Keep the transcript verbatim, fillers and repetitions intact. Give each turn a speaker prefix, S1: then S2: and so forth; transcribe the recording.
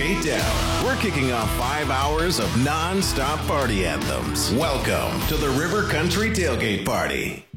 S1: tailgate down. We're kicking off five hours of non-stop party anthems. Welcome to the River Country Tailgate Party.